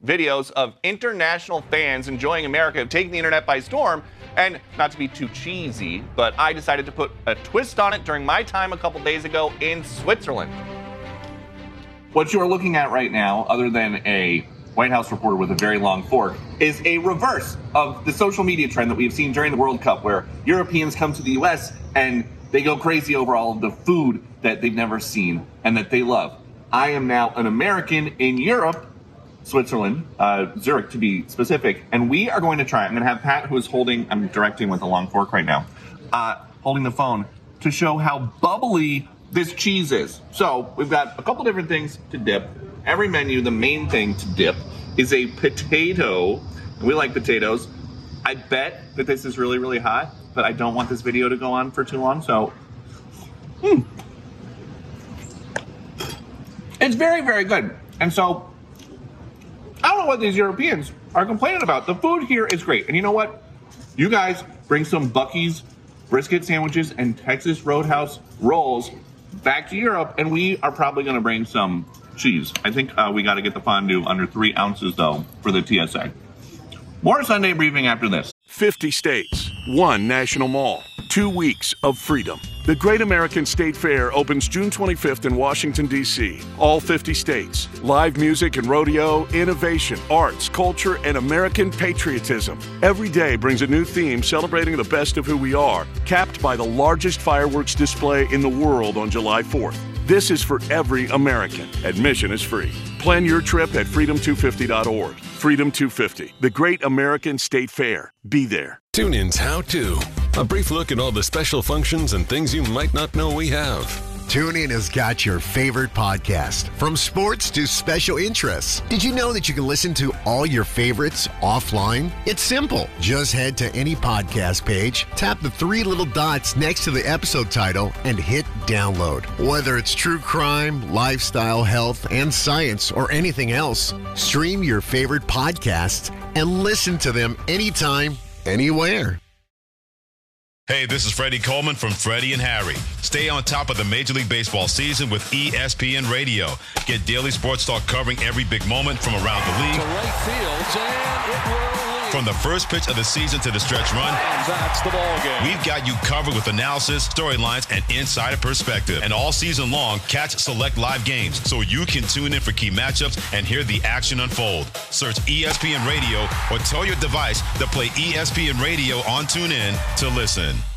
videos of international fans enjoying America have taken the internet by storm. And not to be too cheesy, but I decided to put a twist on it during my time a couple days ago in Switzerland. What you are looking at right now, other than a White House reporter with a very long fork, is a reverse of the social media trend that we've seen during the World Cup, where Europeans come to the U.S. and they go crazy over all of the food that they've never seen and that they love. I am now an American in Europe, Switzerland, Zurich to be specific, and we are going to try. I'm going to have Pat, who is holding, I'm directing with a long fork right now, holding the phone to show how bubbly this cheese is. So we've got a couple different things to dip. Every menu, the main thing to dip is a potato. We like potatoes. I bet that this is really, really hot, but I don't want this video to go on for too long, so. It's very, very good. And so, I don't know what these Europeans are complaining about. The food here is great. And you know what? You guys bring some Buc-ee's brisket sandwiches and Texas Roadhouse rolls back to Europe, and we are probably going to bring some cheese. I think we got to get the fondue under 3 ounces, though, for the TSA. More Sunday Briefing after this. 50 states, 1 national mall, 2 weeks of freedom. The Great American State Fair opens June 25th in Washington, D.C. All 50 states. Live music and rodeo, innovation, arts, culture, and American patriotism. Every day brings a new theme celebrating the best of who we are, capped by the largest fireworks display in the world on July 4th. This is for every American. Admission is free. Plan your trip at freedom250.org. Freedom 250, the Great American State Fair. Be there. TuneIn's How To. A brief look at all the special functions and things you might not know we have. TuneIn has got your favorite podcast, from sports to special interests. Did you know that you can listen to all your favorites offline? It's simple. Just head to any podcast page, tap the 3 little dots next to the episode title, and hit download. Whether it's true crime, lifestyle, health, and science, or anything else, stream your favorite podcasts and listen to them anytime, anywhere. Hey, this is Freddie Coleman from Freddie and Harry. Stay on top of the Major League Baseball season with ESPN Radio. Get daily sports talk covering every big moment from around the league. To right field, and it will lead. From the first pitch of the season to the stretch run. And that's the ball game. We've got you covered with analysis, storylines, and insider perspective. And all season long, catch select live games so you can tune in for key matchups and hear the action unfold. Search ESPN Radio or tell your device to play ESPN Radio on TuneIn to listen.